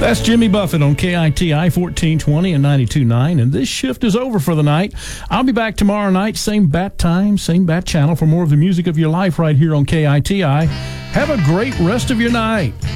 That's Jimmy Buffett on KITI 1420 and 92.9, and this shift is over for the night. I'll be back tomorrow night, same bat time, same bat channel for more of the music of your life right here on KITI. Have a great rest of your night.